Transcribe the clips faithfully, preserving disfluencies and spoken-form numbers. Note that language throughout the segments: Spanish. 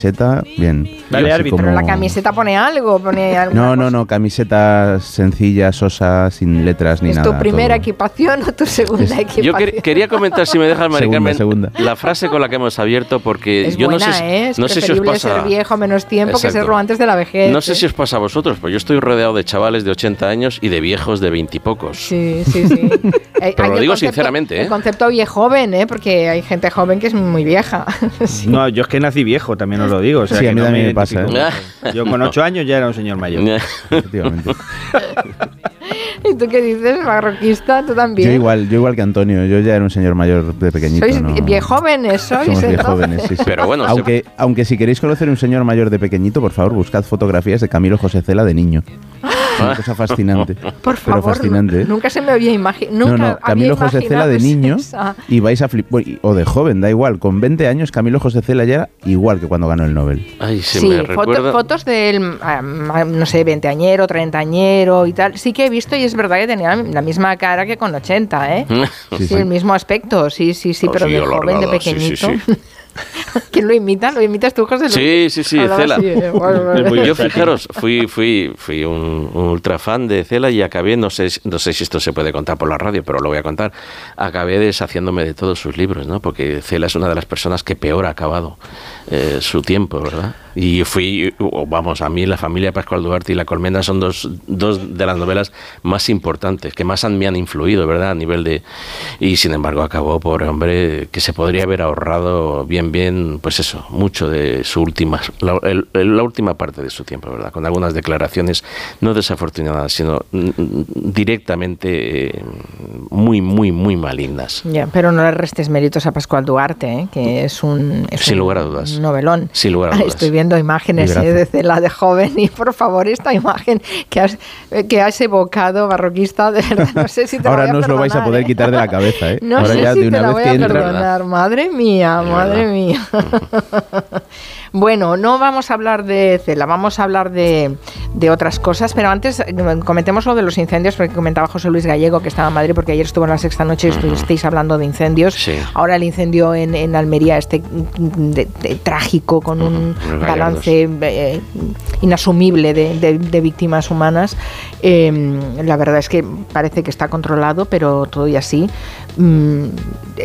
Camiseta, bien. Dale, árbitro. Como... Pero la camiseta pone algo, pone No, no, no, camiseta sencilla, sosa, sin letras ni ¿Es nada. ¿Es tu primera todo. equipación o tu segunda es... equipación? Yo quer- quería comentar, si me dejas, Mari Carmen, segunda, segunda. la frase con la que hemos abierto, porque es yo buena, no sé, ¿eh? Es no sé si os pasa... ser viejo menos tiempo Exacto. que serlo antes de la vejez. No sé si os pasa a vosotros, pues yo estoy rodeado de chavales de ochenta años y de viejos de veinte y pocos. Sí, sí, sí. Pero hay lo digo concepto, sinceramente, ¿eh? El concepto viejoven, ¿eh? Porque hay gente joven que es muy vieja. Sí. No, yo es que nací viejo, también os lo digo. O sea, sí, que a mí no también me, me pasa, ¿eh? Yo con ocho años ya era un señor mayor. Efectivamente. ¿Y tú qué dices, barroquista? ¿Tú también? Yo igual, yo igual que Antonio, yo ya era un señor mayor de pequeñito. ¿Sois ¿no? viejóvenes? ¿Sois Somos entonces? viejóvenes, sí, sí. Pero bueno, aunque, se... aunque si queréis conocer un señor mayor de pequeñito, por favor, buscad fotografías de Camilo José Cela de niño. Es una cosa fascinante. Por pero favor, fascinante, ¿eh? Nunca se me había imaginado. No, no, Camilo José Cela de niño esa. y vais a flipar, o de joven, da igual. Con veinte años, Camilo José Cela ya era igual que cuando ganó el Nobel. Ay, se sí, me foto, recuerda... fotos del, no sé, veinteañero, treintañero y tal. Sí que he visto y es verdad que tenía la misma cara que con ochenta, ¿eh? Sí, sí, sí. el mismo aspecto, sí, sí, sí, Oh, pero sí, de alargada, joven, de sí, pequeñito. sí, sí. ¿Quién lo imita? ¿Lo imitas tú, José? Sí, sí, sí, Hablaba Cela. así, ¿eh? Bueno, bueno. Yo, fijaros, fui, fui, fui un, un ultra fan de Cela y acabé, no sé, no sé si esto se puede contar por la radio, pero lo voy a contar, acabé deshaciéndome de todos sus libros, ¿no? Porque Cela es una de las personas que peor ha acabado eh, su tiempo, ¿verdad? Y fui, vamos, a mí La familia de Pascual Duarte y La colmena son dos, dos de las novelas más importantes, que más han, me han influido, ¿verdad? A nivel de... Y sin embargo acabó, pobre hombre, que se podría haber ahorrado bien, bien, pues eso, mucho de su última, la, el, la última parte de su tiempo, ¿verdad? Con algunas declaraciones no desafortunadas, sino mm, directamente eh, muy, muy, muy malignas. Ya, pero no le restes méritos a Pascual Duarte, ¿eh? Que es un, es Sin un lugar a dudas. novelón. Sin lugar a dudas. Estoy viendo imágenes eh, de Cela de joven y por favor esta imagen que has, que has evocado, barroquista, de verdad, no sé si te Ahora la voy a no os lo vais a perdonar, poder ¿eh? quitar de la cabeza, ¿eh? No Ahora sé ya si de te una la vez voy que a entra- perdonar. Madre mía, Es madre verdad. mía. Bueno, no vamos a hablar de Cela, vamos a hablar de, de otras cosas, pero antes comentemos lo de los incendios, porque comentaba José Luis Gallego que estaba en Madrid, porque ayer estuvo en La Sexta Noche y estuvisteis hablando de incendios. Sí. Ahora el incendio en, en Almería, este de, de, trágico, con un Los balance eh, inasumible de, de, de víctimas humanas. Eh, la verdad es que parece que está controlado, pero todo y así... Mm, eh,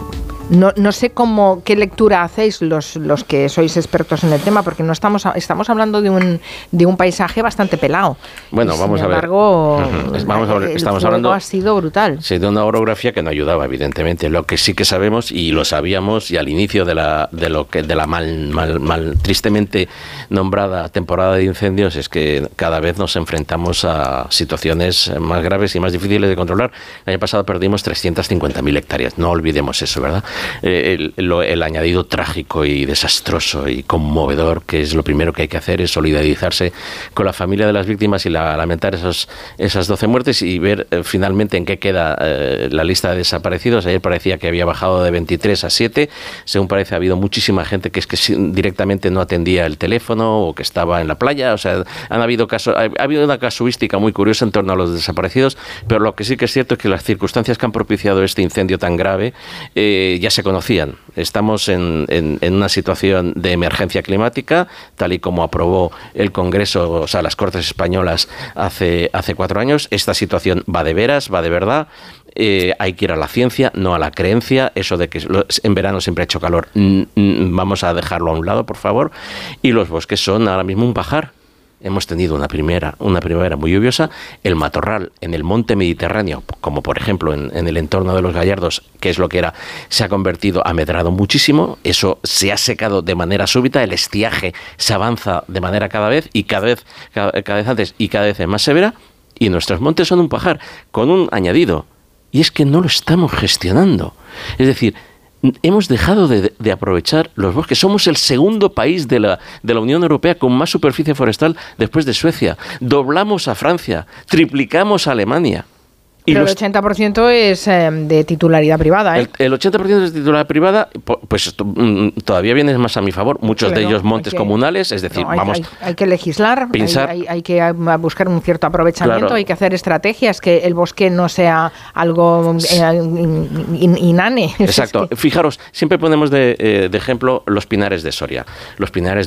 No, no sé cómo qué lectura hacéis los, los que sois expertos en el tema, porque no estamos estamos hablando de un de un paisaje bastante pelado. Bueno, y, vamos sin a ver. embargo, Uh-huh. Vamos a ver, el estamos fuego hablando ha sido brutal. Sí, de una orografía que no ayudaba, evidentemente. Lo que sí que sabemos y lo sabíamos y al inicio de la de lo que de la mal mal mal tristemente nombrada temporada de incendios es que cada vez nos enfrentamos a situaciones más graves y más difíciles de controlar. El año pasado perdimos trescientas cincuenta mil hectáreas. No olvidemos eso, ¿verdad? Eh, el, lo, el añadido trágico y desastroso y conmovedor, que es lo primero que hay que hacer, es solidarizarse con la familia de las víctimas y la, lamentar esos, esas doce muertes y ver eh, finalmente en qué queda eh, la lista de desaparecidos. Ayer parecía que había bajado de veintitrés a siete. Según parece, ha habido muchísima gente que es que directamente no atendía el teléfono o que estaba en la playa. O sea, han habido casos, ha, ha habido una casuística muy curiosa en torno a los desaparecidos, pero lo que sí que es cierto es que las circunstancias que han propiciado este incendio tan grave eh, ya se conocían. Estamos en, en, en una situación de emergencia climática, tal y como aprobó el Congreso, o sea, las Cortes Españolas hace, hace cuatro años. Esta situación va de veras, va de verdad. Eh, hay que ir a la ciencia, no a la creencia. Eso de que en verano siempre ha hecho calor, vamos a dejarlo a un lado, por favor. Y los bosques son ahora mismo un pajar. Hemos tenido una primera, una primavera muy lluviosa. El matorral en el monte Mediterráneo, como por ejemplo en, en el entorno de los Gallardos, que es lo que era, se ha convertido, ha medrado muchísimo. Eso se ha secado de manera súbita. El estiaje se avanza de manera cada vez y cada vez, cada, cada vez antes y cada vez más severa. Y nuestros montes son un pajar, con un añadido. Y es que no lo estamos gestionando. Es decir, hemos dejado de, de aprovechar los bosques. Somos el segundo país de la, de la Unión Europea con más superficie forestal después de Suecia. Doblamos a Francia, triplicamos a Alemania. Y Pero los, el ochenta por ciento es eh, de titularidad privada, ¿eh? el, el ochenta por ciento es de titularidad privada, pues todavía viene más a mi favor. Muchos Claro, de ellos montes que, comunales, es decir, no, hay, vamos... Hay, hay que legislar, pensar, hay, hay, hay que buscar un cierto aprovechamiento, claro. hay que hacer estrategias, que el bosque no sea algo eh, in, inane. Exacto. Es que... Fijaros, siempre ponemos de, eh, de ejemplo los pinares de Soria. Los pinares